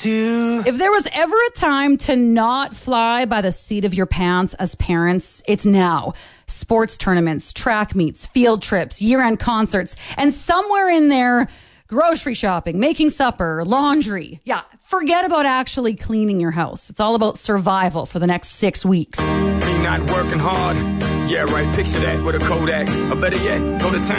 miss you. If there was ever a time to not fly by the seat of your pants as parents, it's now. Sports tournaments, track meets, field trips, year-end concerts, and somewhere in there, grocery shopping, making supper, laundry. Yeah, forget about actually cleaning your house. It's all about survival for the next 6 weeks. Me not working hard. Yeah, right. Picture that with a Kodak. Or better yet, go to town.